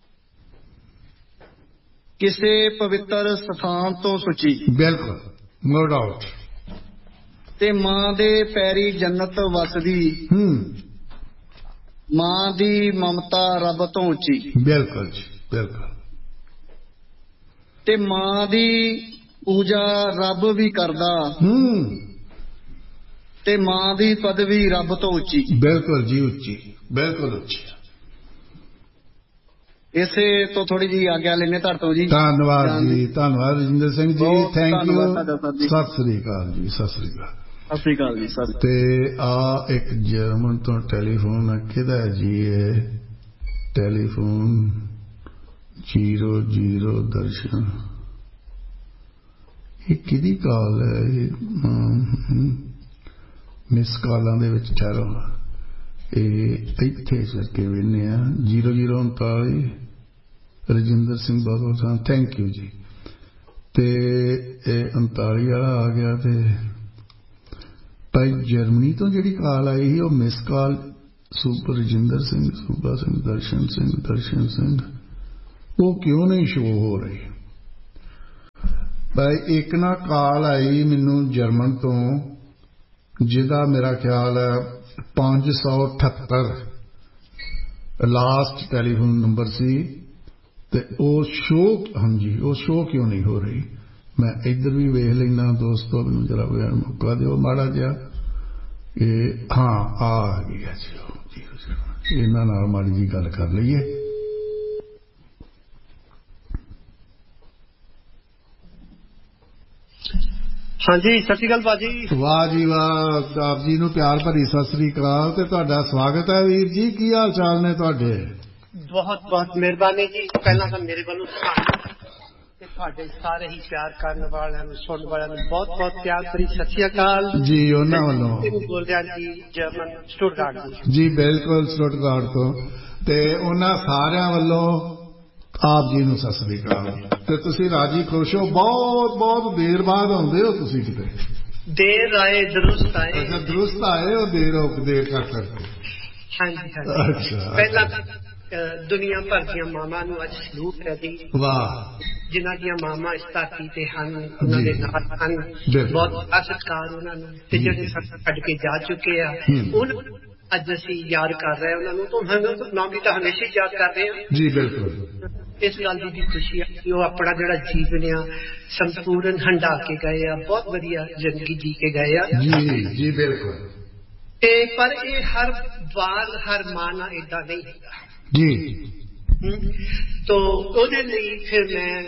ਕਿਸੇ ਪਵਿੱਤਰ ਸਥਾਨ ਤੋਂ ਸੁੱਚੀ। ਬਿਲਕੁਲ, ਨੋ ਡਾਊਟ। ਤੇ ਮਾਂ ਦੇ ਪੈਰੀ ਜੰਨਤ ਵਸਦੀ, ਹੂੰ, ਮਾਂ ਦੀ ਮਮਤਾ ਰੱਬ ਤੋਂ ਉੱਚੀ। ਬਿਲਕੁਲ ਜੀ, ਬਿਲਕੁਲ। ਤੇ ਮਾਂ ਦੀ ਪੂਜਾ ਰੱਬ ਵੀ ਕਰਦਾ, ਹੂੰ, ਤੇ ਮਾਂ ਦੀ ਪਦਵੀ ਰੱਬ ਤੋਂ ਉੱਚੀ। ਬਿਲਕੁਲ ਜੀ, ਉੱਚੀ, ਬਿਲਕੁਲ ਉੱਚੀ। ਇਸੇ ਤੋਂ ਥੋੜੀ ਜਿਹੀ ਆਗਿਆ ਲੈਣੇ ਤੁਹਾਡੇ ਤੋਂ ਜੀ। ਧੰਨਵਾਦ ਜੀ, ਧੰਨਵਾਦ ਰਜਿੰਦਰ ਸਿੰਘ ਜੀ, ਥੈਂਕ ਯੂ। ਸਤਿ ਸ੍ਰੀ ਅਕਾਲ ਜੀ, ਸਤਿ ਸ੍ਰੀ ਅਕਾਲ। ਸਤਿ ਸ੍ਰੀ ਅਕਾਲ ਜੀ ਸਰ। ਤੇ ਆ ਇੱਕ ਜਰਮਨ ਤੋਂ ਟੈਲੀਫੋਨ ਕਿਹਦਾ ਜੀ? ਇਹ ਟੈਲੀਫੋਨ ਜੀਰੋ ਜੀਰੋ ਦਰਸ਼ਨ, ਇਹ ਕਿਹਦੀ ਕਾਲ ਹੈ? ਮਿਸ ਕਾਲਾਂ ਦੇ ਵਿੱਚ ਠਹਿਰੋ, ਇਹ ਇੱਥੇ ਕਰਕੇ ਵੇਖਦੇ ਆ। ਜੀਰੋ ਜੀਰੋ ਉਨਤਾਲੀ ਰਜਿੰਦਰ ਸਿੰਘ ਬਾਦਲ ਸਾਹਿਬ, ਥੈਂਕ ਯੂ ਜੀ। ਤੇ ਇਹ ਉਨਤਾਲੀ ਵਾਲਾ ਆ ਗਿਆ, ਤੇ ਭਾਈ ਜਰਮਨੀ ਤੋਂ ਜਿਹੜੀ ਕਾਲ ਆਈ ਸੀ ਉਹ miss call super Rajinder Singh, ਸੂਬਾ ਸਿੰਘ, ਦਰਸ਼ਨ ਸਿੰਘ, ਦਰਸ਼ਨ ਸਿੰਘ, ਉਹ ਕਿਉਂ ਨਹੀਂ ਸ਼ੋ ਹੋ ਰਹੀ? ਭਾਈ ਇੱਕ ਨਾ ਕਾਲ ਆਈ ਮੈਨੂੰ ਜਰਮਨ ਤੋਂ, ਜਿਹਦਾ ਮੇਰਾ ਖਿਆਲ ਹੈ ਪੰਜ ਸੌ ਅਠੱਤਰ ਲਾਸਟ ਟੈਲੀਫੋਨ ਨੰਬਰ ਸੀ, ਤੇ ਉਹ ਸ਼ੋ, ਹਾਂਜੀ ਉਹ ਸ਼ੋ ਕਿਉਂ ਨਹੀਂ ਹੋ ਰਹੀ? ਮੈਂ ਇੱਧਰ ਵੀ ਵੇਖ ਲੈਂਦਾ ਦੋਸਤੋ, ਮੈਨੂੰ ਜਰਾ ਮੌਕਾ ਦਿਓ ਮਾੜਾ ਜਿਹਾ। ਇਹ ਹਾਂ ਆ ਗਈ ਹੈ ਜੀ, ਇਹਨਾਂ ਨਾਲ ਮਾੜੀ ਜੀ ਗੱਲ ਕਰ ਲਈਏ। ਹਾਂਜੀ ਸਤਿ ਸ਼੍ਰੀ ਅਕਾਲ ਭਾਜੀ। ਵਾਹ ਜੀ ਵਾਹ, ਆਪ ਜੀ ਨੂੰ ਪਿਆਰ ਭਰੀ ਸਤਿ ਸ੍ਰੀ ਅਕਾਲ ਤੇ ਤੁਹਾਡਾ ਸਵਾਗਤ ਹੈ ਵੀਰ ਜੀ। ਕੀ ਹਾਲ ਚਾਲ ਨੇ ਤੁਹਾਡੇ? ਬਹੁਤ ਬਹੁਤ ਮਿਹਰਬਾਨੀ ਜੀ। ਪਹਿਲਾਂ ਤਾਂ ਮੇਰੇ ਵੱਲੋਂ ਤੇ ਤੁਹਾਡੇ ਸਾਰੇ ਹੀ ਪਿਆਰ ਕਰਨ ਵਾਲਿਆਂ ਨੂੰ, ਸੁਣਨ ਵਾਲਿਆਂ ਨੂੰ ਬਹੁਤ ਬਹੁਤ ਪਿਆਰ ਭਰੀ ਸਤਿ ਸ਼੍ਰੀ ਅਕਾਲ ਜੀ। ਉਹਨਾਂ ਵੱਲੋਂ ਬੋਲ ਰਿਹਾ ਜੀ ਜਰਮਨ ਸਟੁਟਗਾਰਟ ਜੀ। ਬਿਲਕੁਲ ਸਟੁਟਗਾਰਟ ਤੋਂ, ਤੇ ਉਹਨਾਂ ਸਾਰਿਆਂ ਵੱਲੋਂ ਆਪ ਜੀ ਨੂੰ ਸਤਿ ਸ੍ਰੀ ਅਕਾਲ। ਤੇ ਤੁਸੀਂ ਰਾਜੀ ਖੁਸ਼ ਹੋ? ਬਹੁਤ ਬਹੁਤ ਦੇਰ ਬਾਅਦ ਆਉਂਦੇ ਹੋ ਤੁਸੀਂ ਕਿਤੇ? ਦੇਰ ਆਏ ਦਰੁਸਤ ਆਏ। ਅੱਛਾ ਦਰੁਸਤ ਆਏ ਹੋ, ਦੇਰ ਹੋ ਦੇਰ ਕਰ ਕਰਕੇ। ਹਾਂਜੀ ਹਾਂਜੀ। ਅੱਛਾ। ਪਹਿਲਾਂ ਦੁਨੀਆ ਭਰ ਦੀਆਂ ਮਾਵਾਂ ਨੂੰ ਅੱਜ ਸਲੂਟ ਹੈ ਜੀ। ਵਾਹ। ਜਿਨ੍ਹਾਂ ਦੀਆਂ ਮਾਵਾਂ ਇਸ ਧਰਤੀ ਤੇ ਹਨ, ਉਹਨਾਂ ਦੇ ਨਾਲ ਹਨ, ਬਹੁਤ ਸਤਿਕਾਰ ਉਹਨਾਂ ਨੂੰ। ਤੇ ਜਿਹੜੇ ਸਾਨੂੰ ਛੱਡ ਕੇ ਜਾ ਚੁੱਕੇ ਆ ਉਹਨਾਂ ਅੱਜ ਅਸੀਂ ਯਾਦ ਕਰ ਰਹੇ ਉਹਨਾਂ ਨੂੰ, ਤਾਂ ਨਾਮ ਵੀ ਤਾਂ ਹਮੇਸ਼ਾ ਹੀ ਯਾਦ ਕਰ ਰਹੇ ਹਾਂ ਜੀ। ਬਿਲਕੁਲ ਇਸ ਗੱਲ ਦੀ ਵੀ ਖੁਸ਼ੀ ਹੈ ਕਿ ਉਹ ਆਪਣਾ ਜਿਹੜਾ ਜੀਵਨ ਆ ਸੰਪੂਰਨ ਹੰਢਾ ਕੇ ਗਏ ਆ, ਬਹੁਤ ਵਧੀਆ ਜ਼ਿੰਦਗੀ ਜੀ ਕੇ ਗਏ ਆ ਜੀ ਜੀ। ਬਿਲਕੁਲ। ਤੇ ਪਰ ਇਹ ਹਰ ਵਾਰ ਹਰ ਮਾਂ ਨਾਲ ਏਦਾਂ ਨਹੀਂ ਹੁੰਦਾ ਜੀ। ਤੋ ਉਹਦੇ ਲਈ ਫਿਰ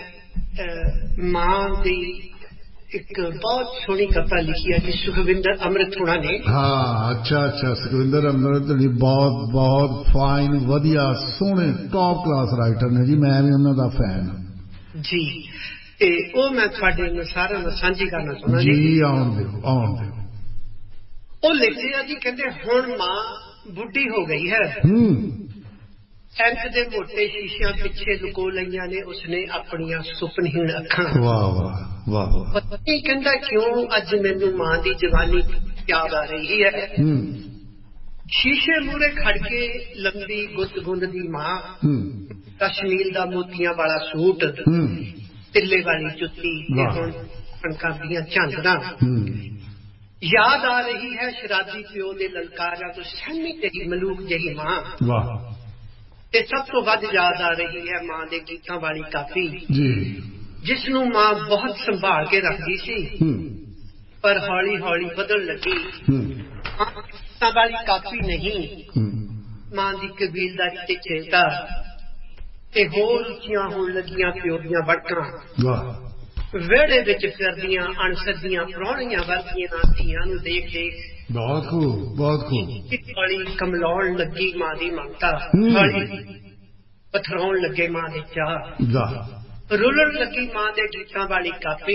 ਮੈਂ ਮਾਂ ਦੀ ਇੱਕ ਬਹੁਤ ਸੋਹਣੀ ਕਵਿਤਾ ਲਿਖੀ ਹੈ ਜੀ ਸੁਖਵਿੰਦਰ ਅੰਮ੍ਰਿਤ ਹੋਣਾ ਨੇ। ਹਾਂ ਅੱਛਾ ਅੱਛਾ। ਸੁਖਵਿੰਦਰ ਅੰਮ੍ਰਿਤ ਜੀ ਬਹੁਤ ਬਹੁਤ ਫਾਈਨ, ਵਧੀਆ, ਸੋਹਣੇ ਟੌਪ ਕਲਾਸ ਰਾਈਟਰ ਨੇ ਜੀ। ਮੈਂ ਵੀ ਉਹਨਾਂ ਦਾ ਫੈਨ ਜੀ। ਤੇ ਉਹ ਮੈਂ ਤੁਹਾਡੇ ਨਾਲ ਸਾਰਿਆਂ ਨਾਲ ਸਾਂਝੀ ਕਰਨਾ ਚਾਹੁੰਦਾ ਜੀ। ਆਉਣ ਦਿਓ ਆਉਣ ਦਿਓ। ਉਹ ਲਿਖਦੇ ਆ ਜੀ, ਕਹਿੰਦੇ ਹੁਣ ਮਾਂ ਬੁੱਢੀ ਹੋ ਗਈ ਹੈ, ਐਂਚ ਦੇ ਮੋਟੇ ਸ਼ੀਸ਼ਿਆਂ ਪਿੱਛੇ ਲੁਕੋ ਲਈਆਂ ਨੇ ਉਸਨੇ ਆਪਣੀਆਂ ਸੁਪਨਹੀਣ ਅੱਖਾਂ। ਵਾਹ ਵਾਹ ਵਾਹ। ਪਤਾ ਨਹੀਂ ਕਹਿੰਦਾ ਕਿਉਂ ਅੱਜ ਮੈਨੂੰ ਮਾਂ ਦੀ ਜਵਾਨੀ ਯਾਦ ਆ ਰਹੀ ਹੈ। ਸ਼ੀਸ਼ੇ ਮੂਹਰੇ ਖੜ ਕੇ ਲੰਬੀ ਗੁੱਤ ਗੁੰਦ ਦੀ ਮਾਂ, ਕਸ਼ਮੀਰ ਦਾ ਮੋਤੀਆਂ ਵਾਲਾ ਸੂਟ, ਤਿੱਲੇ ਵਾਲੀ ਜੁੱਤੀ ਤੇ ਹੁਣ ਕਣਕਾਂ ਦੀਆਂ ਝਾਂਜਰਾਂ। ਯਾਦ ਆ ਰਹੀ ਹੈ ਸ਼ਰਾਬੀ ਪਿਓ ਦੇ ਲਲਕਾਰਿਆਂ ਤੋਂ ਸਹਿਮੀ ਤੇਰੀ ਮਲੂਕ ਜਿਹੀ ਮਾਂ। ਵਾਹ। ਤੇ ਸਭ ਤੋਂ ਵੱਧ ਯਾਦ ਆ ਰਹੀ ਹੈ ਮਾਂ ਦੇ ਗੀਤਾਂ ਵਾਲੀ ਕਾਪੀ ਜੀ, ਜਿਸ ਨੂੰ ਮਾਂ ਬਹੁਤ ਸੰਭਾਲ ਕੇ ਰੱਖਦੀ ਸੀ, ਪਰ ਹੌਲੀ ਹੌਲੀ ਬਦਲਣ ਲੱਗੀ। ਗੀਤਾਂ ਵਾਲੀ ਕਾਪੀ ਨਹੀਂ, ਮਾਂ ਦੀ ਕਬੀਲਦਾਰੀ ਤੇ ਚਿੰਤਾ ਤੇ ਹੋਰ ਉੱਚੀਆਂ ਹੋਣ ਲੱਗੀਆਂ ਪਿਓ ਦੀਆਂ ਵੜਕਾਂ। ਵਾਹ। ਵਿਹੜੇ ਵਿੱਚ ਫਿਰਦੀਆਂ ਅਣਸੱਦੀਆਂ ਪ੍ਰਾਹੁਣੀਆਂ ਵਰਗੀਆਂ ਧੀਆਂ ਨੂੰ ਦੇਖ ਦੇਖ ਬਹੁਤ ਖੂਬ ਬਹੁਤ ਖੂਬ ਹੌਲੀ ਕਮਲਾਉਣ ਲੱਗੀ ਮਾਂ ਦੀ ਮਮਤਾ, ਹੌਲੀ ਪਥਰਾਉਣ ਲੱਗੇ ਮਾਂ ਦੇ ਚਾਹ, ਰੁਲਣ ਲੱਗੀ ਮਾਂ ਦੇ ਗੀਤਾਂ ਵਾਲੀ ਕਾਪੀ,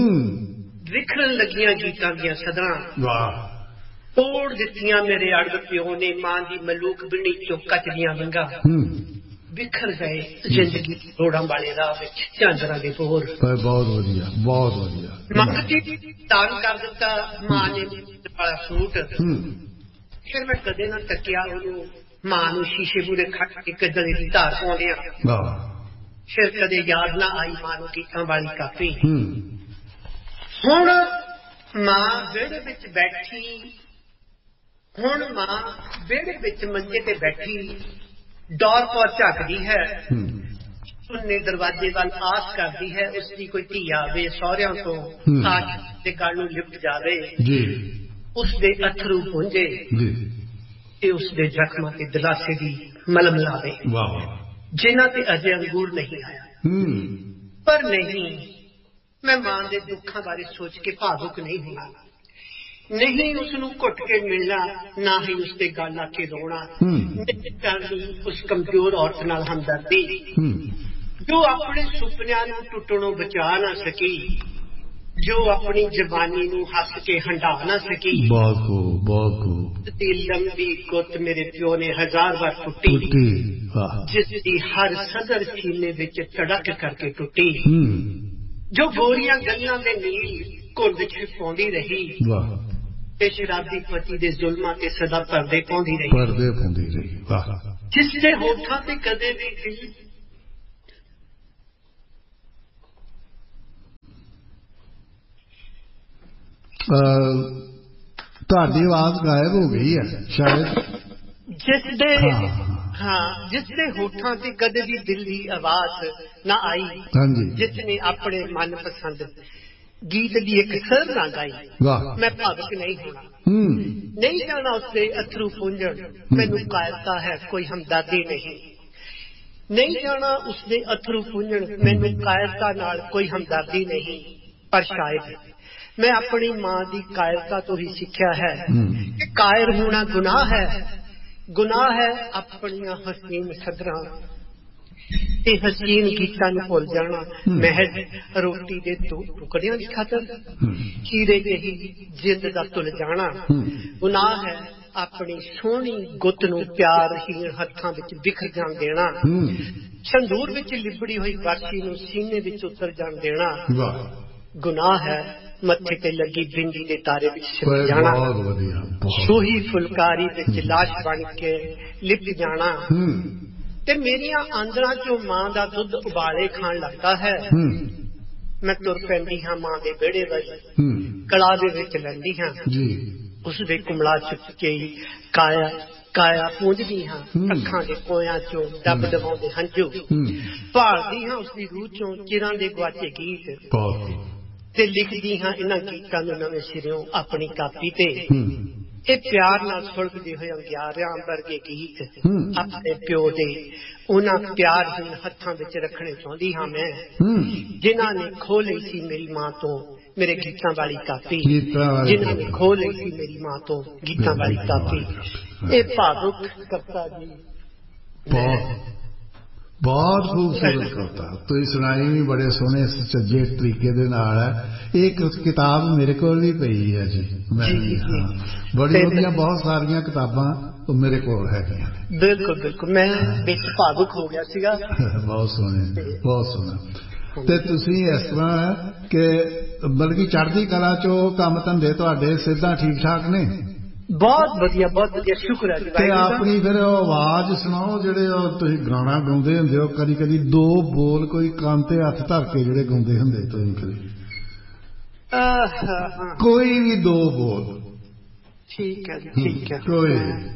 ਵਿਖਰਨ ਲੱਗੀਆਂ ਗੀਤਾਂ ਦੀਆਂ ਸਦਰਾਂ। ਤੋੜ ਦਿੱਤੀਆਂ ਮੇਰੇ ਅੜਬ ਪਿਓ ਨੇ ਮਾਂ ਦੀ ਮਲੂਕ ਬਿੰਨੀ ਚੋਂ ਕੱਚ ਦੀਆਂ ਵੰਗਾਂ। ਬਿਖਰ ਗਏ ਜ਼ਿੰਦਗੀ ਰੋੜਾਂ ਵਾਲੇ ਰਾਹ ਵਿੱਚ ਝਾਂਜਰਾਂ ਦੇ ਬੋਰ। ਬਹੁਤ ਵਧੀਆ ਬਹੁਤ ਵਧੀਆ। ਮੰਗਤੀ ਤਾਨ ਕਰ ਦਿੱਤਾ ਮਾਂ ਨੇ ਵਾਲਾ ਸੂਟ। ਫਿਰ ਮੈਂ ਕਦੇ ਨਾ ਤੱਕਿਆ ਉਹਨੂੰ, ਮਾਂ ਨੂੰ ਸ਼ੀਸ਼ੇ ਮੂਹਰੇ ਖੜ ਕੇ ਕਦੇ ਦੀ ਧਾਰ ਪਾਉਂਦਿਆਂ। ਫਿਰ ਕਦੇ ਯਾਦ ਨਾ ਆਈ ਮਾਂ ਨੂੰ ਗੀਤਾਂ ਵਾਲੀ ਕਾਪੀ। ਹੁਣ ਮਾਂ ਵਿਹੜੇ ਵਿੱਚ ਬੈਠੀ, ਹੁਣ ਮਾਂ ਵਿਹੜੇ ਵਿੱਚ ਮੰਜੇ ਤੇ ਬੈਠੀ ਦੌਰ ਪੌਰ ਝੱਕਦੀ ਹੈ, ਸੁੰਨੇ ਦਰਵਾਜ਼ੇ ਵੱਲ ਆਸ ਕਰਦੀ ਹੈ ਉਸਦੀ ਕੋਈ ਧੀ ਆਵੇ ਸਹੁਰਿਆਂ ਤੋਂ, ਆਜ ਦੇ ਗੱਲ ਨੂੰ ਲਿਪਟ ਜਾਵੇ, ਉਸਦੇ ਅਥਰੂ ਪੁੰਝੇ ਤੇ ਉਸਦੇ ਜ਼ਖਮਾਂ ਤੇ ਦਿਲਾਸੇ ਦੀ ਮਲਮ ਲਾਵੇ ਜਿਨ੍ਹਾਂ ਤੇ ਅਜੇ ਅੰਗੂਰ ਨਹੀਂ ਆਇਆ। ਪਰ ਨਹੀਂ, ਮੈਂ ਮਾਂ ਦੇ ਦੁੱਖਾਂ ਬਾਰੇ ਸੋਚ ਕੇ ਭਾਵੁਕ ਨਹੀਂ ਹੋਣਾ, ਨਹੀਂ ਉਸਨੂੰ ਘੁੱਟ ਕੇ ਮਿਲਣਾ, ਨਾ ਹੀ ਉਸਦੇ ਗੱਲ ਆ ਕੇ ਰੋਣਾ, ਨਹੀਂ ਕਰਨੀ ਉਸ ਕਮਜ਼ੋਰ ਔਰਤ ਨਾਲ ਹਮਦਰਦੀ ਜੋ ਆਪਣੇ ਸੁਪਨਿਆਂ ਨੂੰ ਟੁੱਟਣੋਂ ਬਚਾ ਨਾ ਸਕੀ, ਜੋ ਆਪਣੀ ਜਵਾਨੀ ਨੂੰ ਹੱਸ ਕੇ ਹੰਢਾ ਨਾ ਸਕੀ। ਬਹੁਤ ਖੂਬ ਬਹੁਤ ਖੂਬ। ਦੀ ਲੰਬੀ ਗੁੱਤ ਮੇਰੇ ਪਿਓ ਨੇ ਹਜ਼ਾਰ ਵਾਰ ਟੁੱਟੀ, ਜਿਸ ਦੀ ਹਰ ਸਦਰ ਸੀਨੇ ਵਿੱਚ ਧੜਕ ਕਰਕੇ ਟੁੱਟੀ, ਜੋ ਗੋਰੀਆਂ ਗੱਲਾਂ ਦੇ ਨੀਲ ਘੁੰਡ ਚ ਪਾਉਂਦੀ ਰਹੀ ਤੇ ਸ਼ਰਾਬੀ ਪਤੀ ਦੇ ਜ਼ੁਲਮਾਂ ਤੇ ਸਦਾ ਪਰਦੇ ਪਾਉਂਦੀ ਰਹੀ ਪਰਦੇ ਪਾਉਂਦੀ ਰਹੀ ਵਾਹ ਜਿਸ ਦੇ ਹੋਠਾਂ ਤੇ ਕਦੇ ਵੀ ਦਿਲ ਤੁਹਾਡੀ ਆਵਾਜ਼ ਗਾਇਬ ਹੋ ਗਈ ਹੈ ਸ਼ਾਇਦ ਜਿਸ ਦੇ ਹਾਂ ਜਿਸ ਦੇ ਹੋਠਾਂ ਤੇ ਕਦੇ ਵੀ ਦਿਲ ਦੀ ਆਵਾਜ਼ ਨਾ ਆਈ ਹਾਂਜੀ ਜਿਸ ਨੇ ਆਪਣੇ ਮਨਪਸੰਦ ਗੀਤ ਦੀ ਇੱਕ ਸਰ ਨਾ ਗਾਈ ਮੈਂ ਭਾਵੁਕ ਨਹੀਂ ਹੋਣਾ ਨਹੀਂ ਜਾਣਾ ਉਸਦੇ ਅਥਰੂ ਪੁੰਝਣ ਮੈਨੂੰ ਕਾਇਰਤਾ ਹੈ ਕੋਈ ਹਮਦਰਦੀ ਨਹੀਂ ਨਹੀਂ ਜਾਣਾ ਉਸਦੇ ਅਥਰੂ ਪੁੰਝਣ ਮੈਨੂੰ ਕਾਇਰਤਾ ਨਾਲ ਕੋਈ ਹਮਦਰਦੀ ਨਹੀਂ ਪਰ ਸ਼ਾਇਦ ਮੈਂ ਆਪਣੀ ਮਾਂ ਦੀ ਕਾਇਰਤਾ ਤੋਂ ਹੀ ਸਿੱਖਿਆ ਹੈ ਕਿ ਕਾਇਰ ਹੋਣਾ ਗੁਨਾਹ ਹੈ ਗੁਨਾਹ ਹੈ ਆਪਣੀਆਂ ਹਸੀਨ ਸਦਰਾਂ ਤੇ ਹਸੀਨ ਗੀਤਾਂ ਨੂੰ ਭੁੱਲ ਜਾਣਾ ਮਹਿਜ਼ ਰੋਟੀ ਦੇ ਦੋ ਟੁਕੜਿਆਂ ਦੀ ਖਾਤਰ ਹੀਰੇ ਜਿਹੀ ਜਿੰਦ ਦਾ ਤੁਲ ਜਾਣਾ ਗੁਨਾਹ ਹੈ ਆਪਣੀ ਸੋਹਣੀ ਗੁੱਤ ਨੂੰ ਪਿਆਰਹੀਣ ਹੱਥਾਂ ਵਿੱਚ ਬਿਖਰ ਜਾਣ ਦੇਣਾ ਸੰਦੂਰ ਵਿੱਚ ਲਿਬੜੀ ਹੋਈ ਬਾਸ਼ੀ ਨੂੰ ਸੀਨੇ ਵਿੱਚ ਉਤਰ ਜਾਣ ਦੇਣਾ ਗੁਨਾਹ ਹੈ ਮੱਥੇ ਤੇ ਲੱਗੀ ਬਿੰਦੀ ਦੇ ਤਾਰੇ ਵਿੱਚ ਸਿਮਟ ਜਾਣਾ ਸੂਹੀ ਫੁਲਕਾਰੀ ਵਿੱਚ ਲਾਸ਼ ਬਣ ਕੇ ਲਿਪਟ ਜਾਣਾ ਤੇ ਮੇਰੀਆਂ ਆਂਦਰਾਂ ਚੋਂ ਮਾਂ ਦਾ ਦੁੱਧ ਉਬਾਲੇ ਖਾਣ ਲੱਗਦਾ ਹੈ ਮੈਂ ਤੁਰ ਪੈਂਦੀ ਹਾਂ ਮਾਂ ਦੇ ਵਿਹੜੇ ਵੱਲ ਕਲਾ ਦੇ ਵਿੱਚ ਲੈਂਦੀ ਹਾਂ ਉਸ ਦੇ ਕੁਮਲਾ ਚੁੱਕ ਕੇ ਕਾਇਆ ਕਾਇਆ ਪੂੰਝਦੀ ਹਾਂ ਅੱਖਾਂ ਦੇ ਕੋਇਆਂ ਚੋਂ ਦੱਬ ਦਬਾਉਂਦੇ ਹੰਝੂ ਭਾਲਦੀ ਹਾਂ ਉਸਦੀ ਰੂਹ ਚੋਂ ਚਿਰਾਂ ਦੇ ਗੁਆਚੇ ਗੀਤ ਤੇ ਲਿਖਦੀ ਹਾਂ ਇਹਨਾਂ ਗੀਤਾਂ ਨੂੰ ਨਵੇਂ ਸਿਰਿਓਂ ਆਪਣੀ ਕਾਪੀ ਤੇ ਇਹ ਪਿਆਰ ਨਾਲ ਸੁਲਗਦੇ ਹੋਏ ਅੰਗਿਆਰਿਆਂ ਵਰਗੇ ਗੀਤ ਆਪਣੇ ਪਿਓ ਦੇ ਉਹਨਾਂ ਪਿਆਰਹੀਣ ਹੱਥਾਂ ਵਿੱਚ ਰੱਖਣੇ ਚਾਹੁੰਦੀ ਹਾਂ ਮੈਂ ਜਿਨ੍ਹਾਂ ਨੇ ਖੋਹ ਲਈ ਸੀ ਮੇਰੀ ਮਾਂ ਤੋਂ ਮੇਰੇ ਗੀਤਾਂ ਵਾਲੀ ਕਾਪੀ ਜਿਨ੍ਹਾਂ ਨੇ ਖੋਹ ਲਈ ਸੀ ਮੇਰੀ ਮਾਂ ਤੋਂ ਗੀਤਾਂ ਵਾਲੀ ਕਾਪੀ ਇਹ ਭਾਵੁਕ ਕਵਿਤਾ ਜੀ ਬਹੁਤ ਖੂਬਸੂਰਤ ਕਵਿਤਾ ਤੁਸੀਂ ਸੁਣਾਈ ਵੀ ਬੜੇ ਸੋਹਣੇ ਸੱਜੇ ਤਰੀਕੇ ਦੇ ਨਾਲ ਹੈ ਇਹ ਕਿਤਾਬ ਮੇਰੇ ਕੋਲ ਵੀ ਪਈ ਹੈ ਜੀ ਮੈਂ ਬੜੀ ਵਧੀਆ ਬਹੁਤ ਸਾਰੀਆਂ ਕਿਤਾਬਾਂ ਮੇਰੇ ਕੋਲ ਹੈਗੀਆਂ ਬਿਲਕੁਲ ਬਿਲਕੁਲ ਮੈਂ ਵਿੱਚ ਭਾਵੁਕ ਹੋ ਗਿਆ ਸੀਗਾ ਬਹੁਤ ਸੋਹਣੇ ਬਹੁਤ ਸੋਹਣਾ ਤੇ ਤੁਸੀਂ ਇਸ ਤਰ੍ਹਾਂ ਕਿ ਬਲਕਿ ਚੜ੍ਹਦੀ ਕਲਾ ਚੋਂ ਕੰਮ ਧੰਦੇ ਤੁਹਾਡੇ ਸਿੱਧਾ ਠੀਕ ਠਾਕ ਨੇ ਬਹੁਤ ਵਧੀਆ ਬਹੁਤ ਵਧੀਆ ਸ਼ੁਕਰ ਹੈ ਤੇ ਆਪਣੀ ਫਿਰ ਆਵਾਜ਼ ਸੁਣਾਓ ਜਿਹੜੇ ਤੁਸੀਂ ਗਾਣਾ ਗਾਉਂਦੇ ਹੁੰਦੇ ਹੋ ਕਦੀ ਕਦੀ ਦੋ ਬੋਲ ਕੋਈ ਕੰਨ ਤੇ ਹੱਥ ਧਰ ਕੇ ਜਿਹੜੇ ਗਾਉਂਦੇ ਹੁੰਦੇ ਤੁਸੀਂ ਕਦੀ ਕੋਈ ਵੀ ਦੋ ਬੋਲ ਠੀਕ ਹੈ ਜੀ ਠੀਕ ਹੈ ਕੋਈ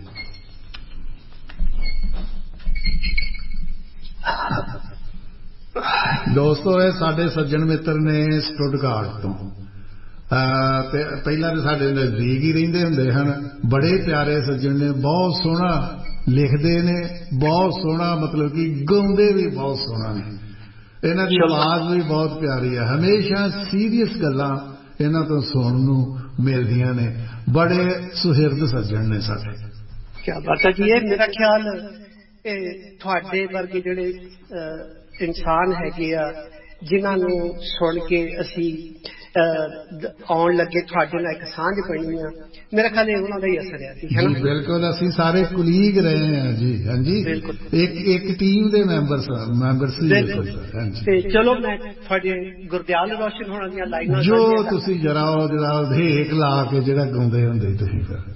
ਦੋਸਤੋ ਇਹ ਸਾਡੇ ਸੱਜਣ ਮਿੱਤਰ ਨੇ ਸਟੁੱਟਗਾਰਟ ਤੋਂ ਤੇ ਪਹਿਲਾਂ ਤਾਂ ਸਾਡੇ ਨਜ਼ਦੀਕ ਹੀ ਰਹਿੰਦੇ ਹੁੰਦੇ ਹਨ ਬੜੇ ਪਿਆਰੇ ਸੱਜਣ ਨੇ ਬਹੁਤ ਸੋਹਣਾ ਲਿਖਦੇ ਨੇ ਬਹੁਤ ਸੋਹਣਾ ਮਤਲਬ ਕਿ ਗਾਉਂਦੇ ਵੀ ਬਹੁਤ ਸੋਹਣਾ ਨੇ ਇਹਨਾਂ ਦੀ ਆਵਾਜ਼ ਵੀ ਬਹੁਤ ਪਿਆਰੀ ਹੈ ਹਮੇਸ਼ਾ ਸੀਰੀਅਸ ਗੱਲਾਂ ਇਹਨਾਂ ਤੋਂ ਸੁਣਨ ਨੂੰ ਮਿਲਦੀਆਂ ਨੇ ਬੜੇ ਸੁਹਿਰਦ ਸੱਜਣ ਨੇ ਸਾਡੇ ਕਿਆ ਬਾਤ ਹੈ ਜੀ ਇਹ ਮੇਰਾ ਖਿਆਲ ਇਹ ਤੁਹਾਡੇ ਵਰਗੇ ਜਿਹੜੇ ਇਨਸਾਨ ਹੈਗੇ ਆ ਜਿਨ੍ਹਾਂ ਨੂੰ ਸੁਣ ਕੇ ਅਸੀਂ ਆਉਣ ਲੱਗੇ ਤੁਹਾਡੇ ਨਾਲ ਇੱਕ ਸਾਂਝ ਬਣੀ ਆ ਮੇਰਾ ਖਿਆਲ ਇਹ ਉਹਨਾਂ ਦਾ ਹੀ ਅਸਰ ਹੈ ਜੀ ਬਿਲਕੁਲ ਅਸੀਂ ਸਾਰੇ ਕੁਲੀਗ ਰਹੇ ਹਾਂ ਜੀ ਹਾਂਜੀ ਇੱਕ ਇੱਕ ਟੀਮ ਦੇ ਮੈਂਬਰ ਮੈਂਬਰ ਸੀ ਤੇ ਚਲੋ ਮੈਂ ਤੁਹਾਡੇ ਗੁਰਦਿਆਲ ਰੋਸ਼ਨ ਹੋਣਾ ਦੀਆਂ ਲਾਈਨਾਂ ਜੋ ਤੁਸੀਂ ਜਰਾ ਉਹ ਜਿਹੜਾ ਹੇਕ ਲਾ ਕੇ ਜਿਹੜਾ ਗਾਉਂਦੇ ਹੁੰਦੇ ਤੁਸੀਂ ਫਿਰ